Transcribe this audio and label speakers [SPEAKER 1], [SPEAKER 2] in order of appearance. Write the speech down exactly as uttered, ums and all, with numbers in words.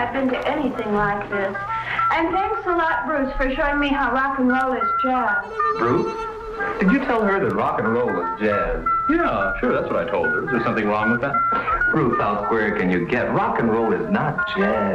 [SPEAKER 1] I've been to anything like this. And thanks a lot, Bruce, for showing me how rock and roll is jazz.
[SPEAKER 2] Bruce? Did you tell her that rock and roll is jazz?
[SPEAKER 3] Yeah, sure, that's what I told her. Is there something wrong with that?
[SPEAKER 2] Bruce, how square can you get? Rock and roll is not jazz.